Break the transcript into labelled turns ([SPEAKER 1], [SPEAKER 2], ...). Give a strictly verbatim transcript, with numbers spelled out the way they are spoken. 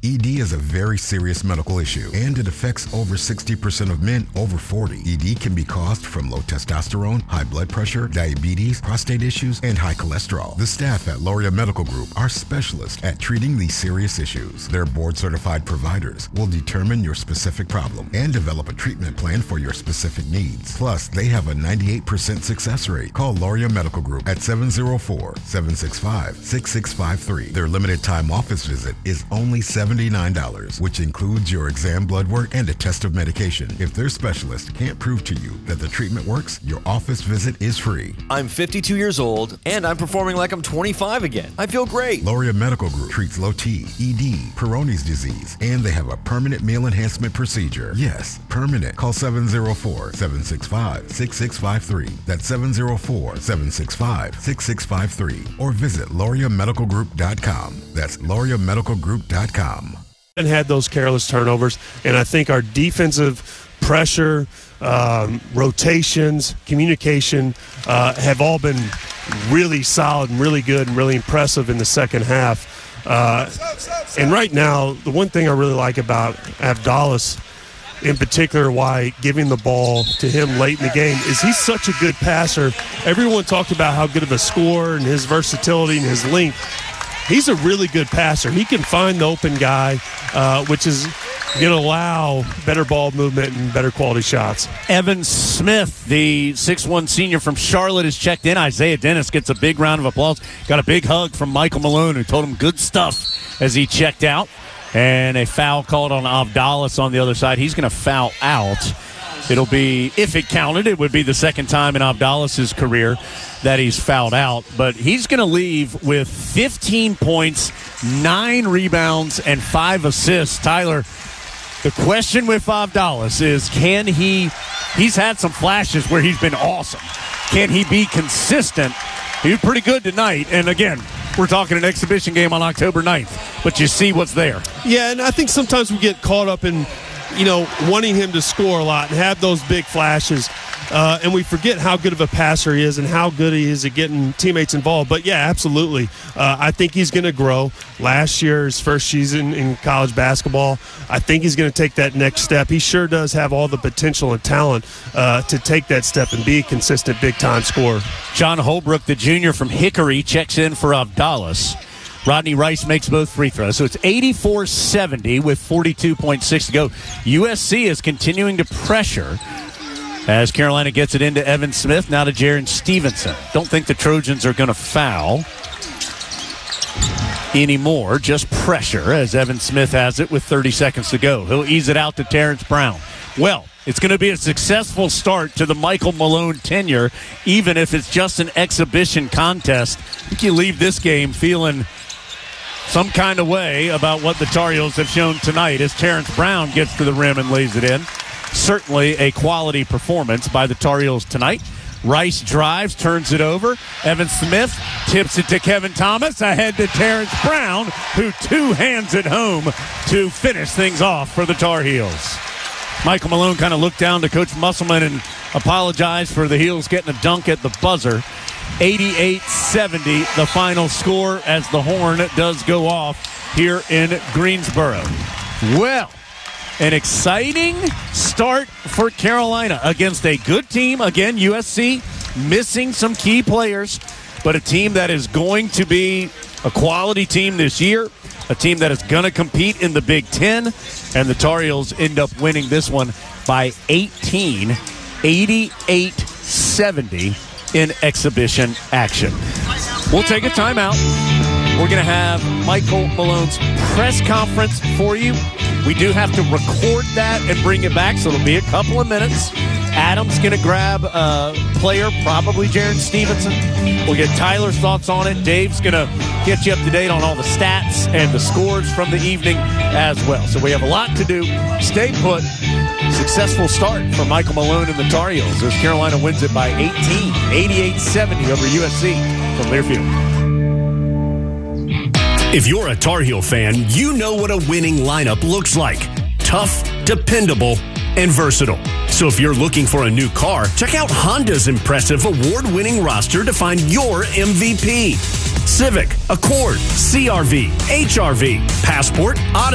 [SPEAKER 1] E D is a very serious medical issue, and it affects over sixty percent of men over forty. E D can be caused from low testosterone, high blood pressure, diabetes, prostate issues, and high cholesterol. The staff at Loria Medical Group are specialists at treating these serious issues. Their board-certified providers will determine your specific problem and develop a treatment plan for your specific needs. Plus, they have a ninety-eight percent success rate. Call Loria Medical Group at seven oh four, seven six five, six six five three. Their limited time office visit is only seventy-nine dollars, which includes your exam, blood work, and a test of medication. If their specialist can't prove to you that the treatment works, your office visit is free.
[SPEAKER 2] I'm fifty-two years old, and I'm performing like I'm twenty-five again. I feel great.
[SPEAKER 1] Loria Medical Group treats low T, E D, Peyronie's disease, and they have a permanent meal enhancement procedure. Yes, permanent. Call seven oh four, seven six five, six six five three. That's seven oh four, seven six five, six six five three. Or visit Loria Medical Group dot com. That's Loria Medical Group dot com.
[SPEAKER 3] And had those careless turnovers, and I think our defensive pressure, um, rotations, communication uh, have all been really solid and really good and really impressive in the second half. Uh, and right now, the one thing I really like about Abdallas in particular, why giving the ball to him late in the game, is he's such a good passer. Everyone talked about how good of a scorer and his versatility and his length. He's a really good passer. He can find the open guy, uh, which is going to allow better ball movement and better quality shots.
[SPEAKER 4] Evan Smith, the six one senior from Charlotte, is checked in. Isaiah Dennis gets a big round of applause. Got a big hug from Michael Malone, who told him good stuff as he checked out. And a foul called on Abdallas on the other side. He's going to foul out. It'll be, if it counted, it would be the second time in Abdallas' career that he's fouled out. But he's going to leave with fifteen points, nine rebounds, and five assists. Tyler, the question with Abdallas is, can he, he's had some flashes where he's been awesome. Can he be consistent? He was pretty good tonight. And again, we're talking an exhibition game on October ninth, but you see what's there.
[SPEAKER 3] Yeah, and I think sometimes we get caught up in, you know, wanting him to score a lot and have those big flashes, uh, and we forget how good of a passer he is and how good he is at getting teammates involved. But, yeah, absolutely. Uh, I think he's going to grow. Last year, his first season in college basketball, I think he's going to take that next step. He sure does have all the potential and talent uh, to take that step and be a consistent big-time scorer.
[SPEAKER 4] John Holbrook, the junior from Hickory, checks in for Abdallas. Rodney Rice makes both free throws. So it's eighty-four seventy with forty-two point six to go. U S C is continuing to pressure as Carolina gets it into Evan Smith, now to Jaron Stevenson. Don't think the Trojans are going to foul anymore. Just pressure as Evan Smith has it with thirty seconds to go. He'll ease it out to Terrence Brown. Well, it's going to be a successful start to the Michael Malone tenure, even if it's just an exhibition contest. I think you leave this game feeling some kind of way about what the Tar Heels have shown tonight as Terrence Brown gets to the rim and lays it in. Certainly a quality performance by the Tar Heels tonight. Rice drives, turns it over. Evan Smith tips it to Kevin Thomas, ahead to Terrence Brown, who two-hands it home to finish things off for the Tar Heels. Michael Malone kind of looked down to Coach Musselman and apologized for the Heels getting a dunk at the buzzer. eighty-eight seventy, the final score as the horn does go off here in Greensboro. Well, an exciting start for Carolina against a good team. Again, U S C missing some key players, but a team that is going to be a quality team this year, a team that is going to compete in the Big Ten, and the Tar Heels end up winning this one by eighteen, eighty-eight seventy in exhibition action. We'll take a timeout. We're going to have Michael Malone's press conference for you. We do have to record that and bring it back, so it'll be a couple of minutes. Adam's going to grab a player, probably Jaron Stevenson. We'll get Tyler's thoughts on it. Dave's going to get you up to date on all the stats and the scores from the evening as well. So we have a lot to do. Stay put. Successful start for Michael Malone and the Tar Heels as Carolina wins it by eighteen, eighty-eight seventy over U S C from Learfield.
[SPEAKER 5] If you're a Tar Heel fan, you know what a winning lineup looks like. Tough, dependable, and versatile. So if you're looking for a new car, check out Honda's impressive award-winning roster to find your M V P. Civic, Accord, C R V, H R V, Passport, Odyssey.